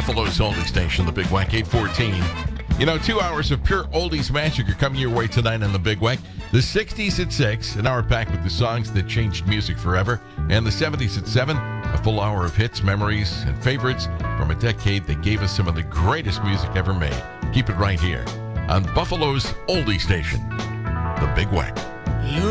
Buffalo's Oldie Station, the Big Wack 814. 2 hours of pure oldies magic are coming your way tonight on the Big Wack. The 60s at 6, an hour packed with the songs that changed music forever. And the 70s at 7, a full hour of hits, memories, and favorites from a decade that gave us some of the greatest music ever made. Keep it right here on Buffalo's Oldie Station, the Big Wack.